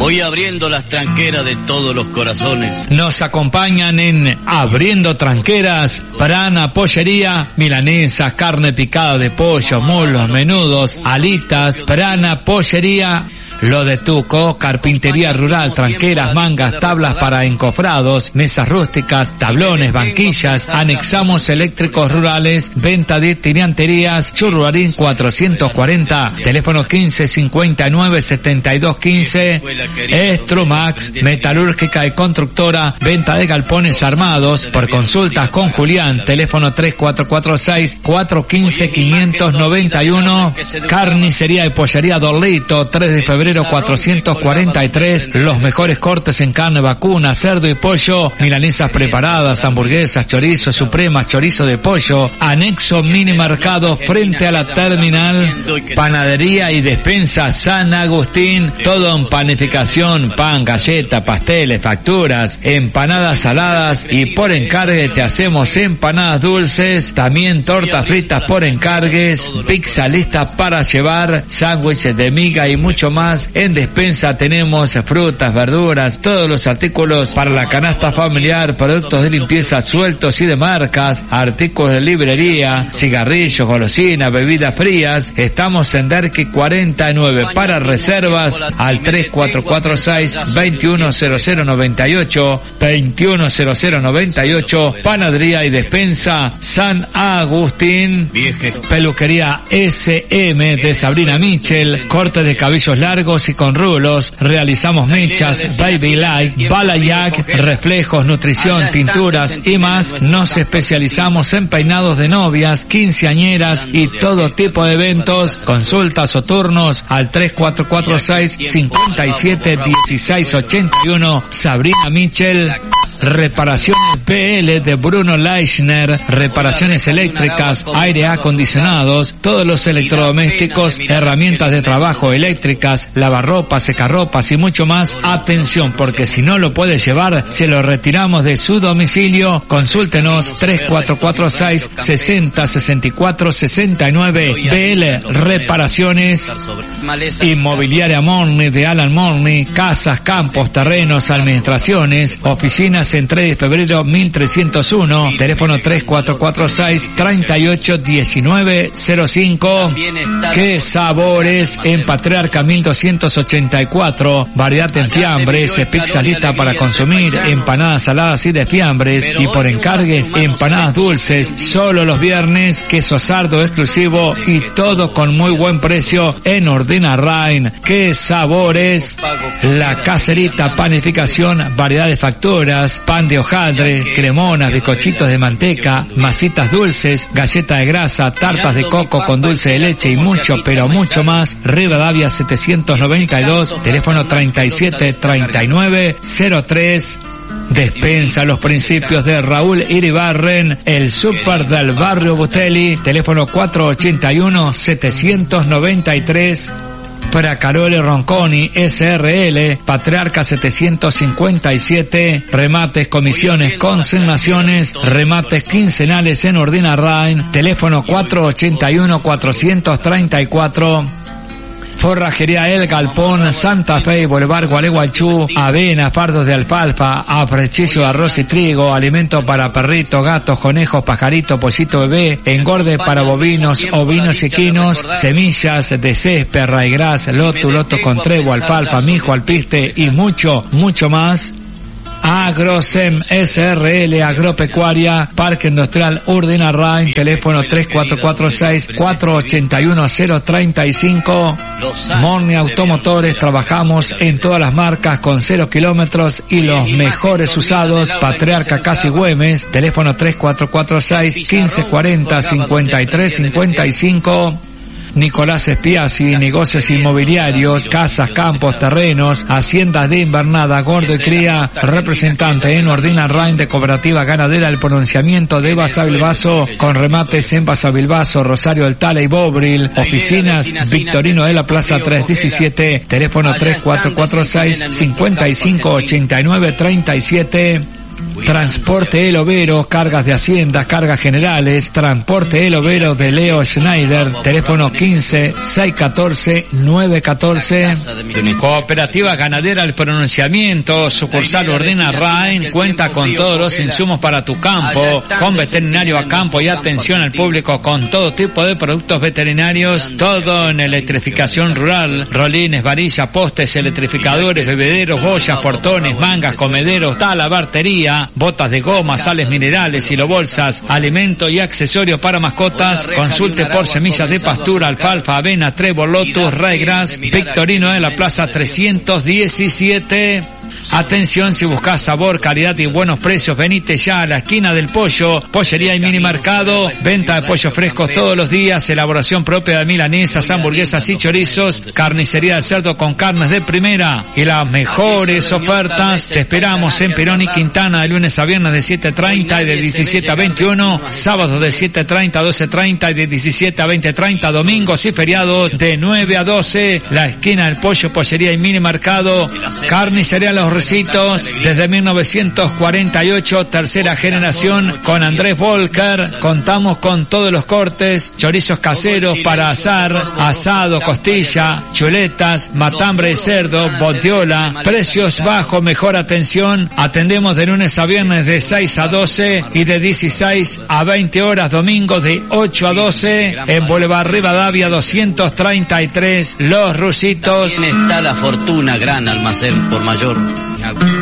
Voy abriendo las tranqueras de todos los corazones. Nos acompañan en Abriendo Tranqueras, Prana Pollería, milanesas, carne picada de pollo, muslos, menudos, alitas, Prana Pollería. Lo de Tuco, carpintería rural, tranqueras, mangas, tablas para encofrados, mesas rústicas, tablones, banquillas, anexamos eléctricos rurales, venta de tiranterías, Churruarín 440, teléfono 1559-7215, Estrumax, metalúrgica y constructora, venta de galpones armados, por consultas con Julián, teléfono 3446-415-591, carnicería y pollería Dorlito, 3 de febrero 443, los mejores cortes en carne vacuna, cerdo y pollo, milanesas preparadas, hamburguesas, chorizo, supremas, chorizo de pollo, anexo mini mercado frente a la terminal, panadería y despensa San Agustín, todo en panificación, pan, galleta, pasteles, facturas, empanadas saladas y por encargue te hacemos empanadas dulces, también tortas fritas por encargues, pizza lista para llevar, sándwiches de miga y mucho más. En despensa tenemos frutas, verduras, todos los artículos para la canasta familiar, productos de limpieza sueltos y de marcas, artículos de librería, cigarrillos, golosinas, bebidas frías. Estamos en Derqui 49. Para reservas al 3446-210098, 210098, panadería y despensa San Agustín. Peluquería SM de Sabrina Michel, corte de cabellos largos y con rulos, realizamos mechas, baby light, balayak, reflejos, nutrición, tinturas y más. Nos especializamos en peinados de novias, quinceañeras y todo tipo de eventos. Consultas o turnos al 3446-571681. Sabrina Michel. Reparaciones PL de Bruno Leichner, reparaciones eléctricas, aire acondicionados, todos los electrodomésticos, herramientas de trabajo eléctricas, lavarropas, secarropas y mucho más. Atención, porque si no lo puede llevar, se lo retiramos de su domicilio. Consúltenos 3446-606469. BL Reparaciones. Inmobiliaria Morney de Alan Morney, casas, campos, terrenos, administraciones, oficinas en 3 de febrero 1301, teléfono 3446-381905. Qué sabores en Patriarca 1284, variedad en fiambres, pizza lista para consumir, empanadas saladas y de fiambres y por encargues empanadas dulces, solo los viernes, queso sardo exclusivo y todo con muy buen precio en Ordina Rain. Qué sabores, La Caserita Panificación, variedad de facturas, pan de hojaldre, cremonas, bizcochitos de manteca, masitas dulces, galleta de grasa, tartas de coco con dulce de leche y mucho, pero mucho más. Rivadavia 792, teléfono 373903. Despensa Los Principios de Raúl Iribarren, el súper del barrio Butelli, teléfono 481-793. Fracarole Ronconi, SRL, Patriarca 757, remates, comisiones, consignaciones, remates quincenales en Ordina Rain, teléfono 481-434. Forrajería El Galpón, Santa Fe, Boulevard Gualeguaychú, avena, fardos de alfalfa, afrechillo de arroz y trigo, alimento para perrito, gatos, conejos, pajarito, pollito bebé, engorde para bovinos, ovinos y equinos, semillas de césped, raigras, loto con trebo, alfalfa, mijo, alpiste y mucho, mucho más. Agrosem SRL, Agropecuaria, Parque Industrial Ordina Rain, teléfono 3446-481-035. Morni Automotores, trabajamos en todas las marcas con 0 kilómetros y los mejores usados. Patriarca Casi Güemes, teléfono 3446-1540-5355. Nicolás Espiazzi, negocios inmobiliarios, casas, campos, terrenos, haciendas de invernada, gordo y cría, representante en Ordina Rain de Cooperativa Ganadera El Pronunciamiento de Basavilbaso, con remates en Basavilbaso, Rosario del Tala y Bobril, oficinas Victorino de la Plaza 317, teléfono 3446-558937. Transporte El Overo, cargas de haciendas, cargas generales. Transporte El Overo de Leo Schneider, teléfono 15-614-914. Cooperativa Ganadera El Pronunciamiento, sucursal Ordena Rain, cuenta con todos los insumos para tu campo, con veterinario a campo y atención al público con todo tipo de productos veterinarios, todo en electrificación rural, rolines, varillas, postes, electrificadores, bebederos, boyas, portones, mangas, comederos, talabartería, botas de goma, sales minerales, silobolsas, alimento y accesorios para mascotas. Consulte por semillas de pastura, alfalfa, avena, trébol, lotus, ryegrass. Victorino de la Plaza 317. Atención, si buscas sabor, calidad y buenos precios, venite ya a la esquina del pollo, pollería y mini mercado, venta de pollos frescos todos los días, elaboración propia de milanesas, hamburguesas y chorizos, carnicería de cerdo con carnes de primera y las mejores ofertas. Te esperamos en Perón y Quintana de lunes a viernes de 7:30 y de 17 a 21, sábados de 7:30 a 12:30 y de 17 a 20:30, domingos y feriados de 9 a 12, la esquina del pollo, pollería y mini mercado, carnicería Los Recitos, desde 1948, tercera generación, con Andrés Volker. Contamos con todos los cortes, chorizos caseros para asar, asado, costilla, chuletas, matambre de cerdo, bondiola, precios bajos, mejor atención. Atendemos de lunes a viernes de 6 a 12 y de 16 a 20 horas, domingos de 8 a 12, en Boulevard Rivadavia 233, Los Rusitos. También está La Fortuna, gran almacén por mayor.